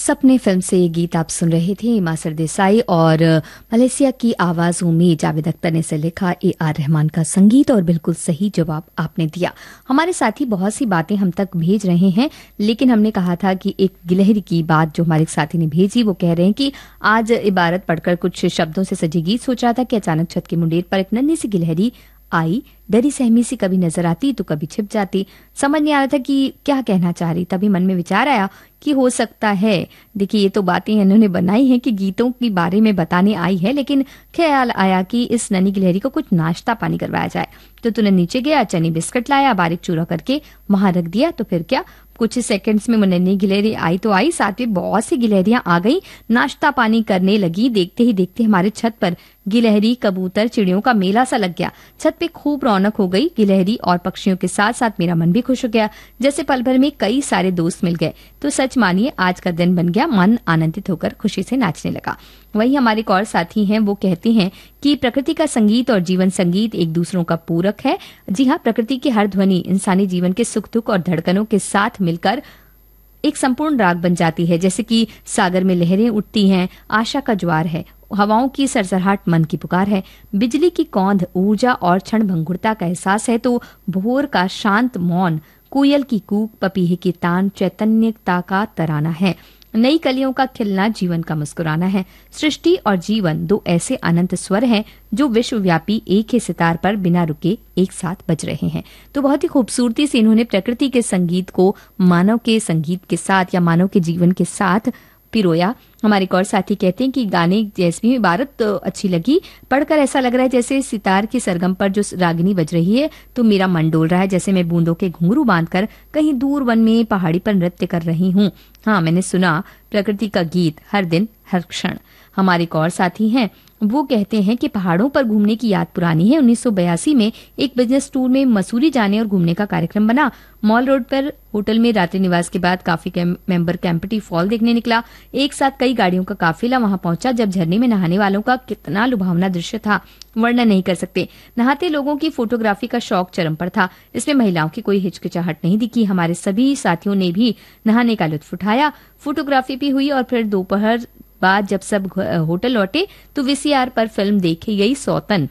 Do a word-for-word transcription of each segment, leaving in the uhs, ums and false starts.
सपने फिल्म से ये गीत आप सुन रहे थे। हिमा सरदेसाई और मलेशिया की आवाजों में जावेद अख्तर ने इसे लिखा, ए आर रहमान का संगीत, और बिल्कुल सही जवाब आपने दिया। हमारे साथी बहुत सी बातें हम तक भेज रहे हैं, लेकिन हमने कहा था कि एक गिलहरी की बात जो हमारे साथी ने भेजी, वो कह रहे हैं कि आज इबारत पढ़कर कुछ शब्दों से सजी गीत सोच रहा था कि अचानक छत की मुंडेर पर एक नन्ही सी गिलहरी आई, डरी सहमी सी, कभी नजर आती तो कभी छिप जाती। समझ नहीं आ रहा था कि क्या कहना चाह रही। तभी मन में विचार आया कि हो सकता है, देखिए ये तो बातें इन्होंने बनाई हैं कि गीतों के बारे में बताने आई है, लेकिन ख्याल आया कि इस नन्ही गिलहरी को कुछ नाश्ता पानी करवाया जाए। तो तूने नीचे गया, चनी बिस्किट लाया, बारीक चूरा करके वहां रख दिया। तो फिर क्या, कुछ सेकंड्स में नन्ही गिलहरी आई तो आई, साथ में बहुत सी गिलहरियां आ गई, नाश्ता पानी करने लगी। देखते ही देखते हमारे छत पर गिलहरी, कबूतर, चिड़ियों का मेला सा लग गया। छत पे खूब रौनक हो गई। गिलहरी और पक्षियों के साथ साथ मेरा मन भी खुश हो गया, जैसे पल भर में कई सारे दोस्त मिल गए। तो सच मानिए आज का दिन बन गया। मन आनंदित होकर खुशी से नाचने लगा। वही हमारे एक और साथी हैं, वो कहते हैं कि प्रकृति का संगीत और जीवन संगीत एक दूसरों का पूरक है। जी हाँ, प्रकृति की हर ध्वनि इंसानी जीवन के सुख दुख और धड़कनों के साथ मिलकर एक संपूर्ण राग बन जाती है। जैसे कि सागर में लहरें उठती हैं, आशा का ज्वार है, हवाओं की सरसराहट मन की पुकार है, बिजली की कौंध ऊर्जा और क्षण भंगुरता का एहसास है, तो भोर का शांत मौन, कोयल की कूक, पपीहे की तान चैतन्यता का तराना है, नई कलियों का खिलना जीवन का मुस्कुराना है। सृष्टि और जीवन दो ऐसे अनंत स्वर हैं जो विश्वव्यापी एक ही सितार पर बिना रुके एक साथ बज रहे हैं। तो बहुत ही खूबसूरती से इन्होंने प्रकृति के संगीत को मानव के संगीत के साथ या मानव के जीवन के साथ पिरोया। हमारे एक और साथी कहते हैं कि गाने जैसी भी इबारत तो अच्छी लगी, पढ़कर ऐसा लग रहा है जैसे सितार की सरगम पर जो रागिनी बज रही है, तो मेरा मन डोल रहा है जैसे मैं बूंदों के घुंघरू बांधकर कहीं दूर वन में पहाड़ी पर नृत्य कर रही हूँ। हाँ, मैंने सुना प्रकृति का गीत हर दिन हर क्षण। हमारे एक और साथी हैं, वो कहते हैं कि पहाड़ों पर घूमने की याद पुरानी है। उन्नीस सौ बयासी में एक बिजनेस टूर में मसूरी जाने और घूमने का कार्यक्रम बना। मॉल रोड पर होटल में रात्रि निवास के बाद काफी मेंबर कैंपटी फॉल देखने निकला। एक साथ कई गाड़ियों का काफिला वहां पहुंचा। जब झरने में नहाने वालों का कितना लुभावना दृश्य था, वर्णन नहीं कर सकते। नहाते लोगों की फोटोग्राफी का शौक चरम पर था। इसमें महिलाओं की कोई हिचकिचाहट नहीं दिखी। हमारे सभी साथियों ने भी नहाने का लुत्फ उठाया, फोटोग्राफी भी हुई, और फिर दोपहर बाद जब सब होटल लौटे तो वीसीआर पर फिल्म देखी गई सौतन।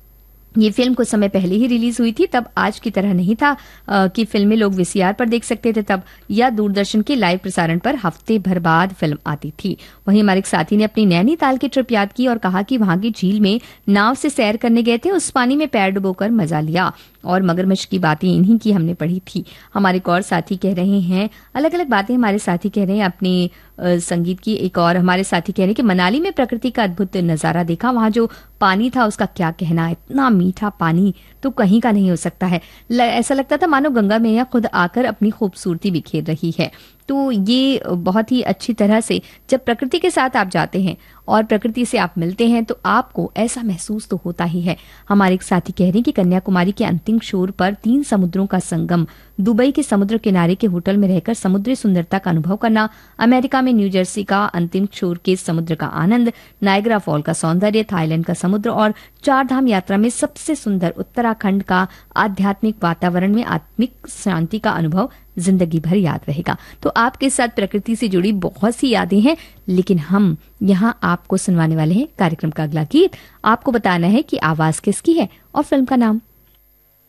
ये फिल्म कुछ समय पहले ही रिलीज हुई थी। तब आज की तरह नहीं था आ, कि फिल्में लोग वीसीआर पर देख सकते थे तब, या दूरदर्शन के लाइव प्रसारण पर हफ्ते भर बाद फिल्म आती थी। वहीं हमारे एक साथी ने अपनी नैनीताल की ट्रिप याद की और कहा कि वहां की झील में नाव से सैर करने गए थे, उस पानी में पैर डुबोकर मजा लिया, और मगरमच्छ की बातें इन्हीं की हमने पढ़ी थी। हमारे एक और साथी कह रहे हैं, अलग अलग बातें हमारे साथी कह रहे हैं अपने संगीत की। एक और हमारे साथी कह रहे हैं कि मनाली में प्रकृति का अद्भुत नजारा देखा, वहां जो पानी था उसका क्या कहना, इतना मीठा पानी तो कहीं का नहीं हो सकता है। ऐसा लगता था मानो गंगा मैया खुद आकर अपनी खूबसूरती बिखेर रही है। तो ये बहुत ही अच्छी तरह से जब प्रकृति के साथ आप जाते हैं और प्रकृति से आप मिलते हैं तो आपको ऐसा महसूस तो होता ही है। हमारे एक साथी कह रहे हैं कि कन्याकुमारी के अंतिम छोर पर तीन समुद्रों का संगम, दुबई के समुद्र किनारे के होटल में रहकर समुद्री सुंदरता का अनुभव करना, अमेरिका में न्यू जर्सी का अंतिम छोर के समुद्र का आनंद, नायग्रा फॉल का सौंदर्य, थाईलैंड का समुद्र, और चार धाम यात्रा में सबसे सुंदर उत्तराखंड का आध्यात्मिक वातावरण में आत्मिक शांति का अनुभव जिंदगी भर याद रहेगा। तो आपके साथ प्रकृति से जुड़ी बहुत सी यादें हैं, लेकिन हम यहाँ आपको सुनवाने वाले हैं कार्यक्रम का अगला गीत। आपको बताना है कि आवाज किसकी है और फिल्म का नाम।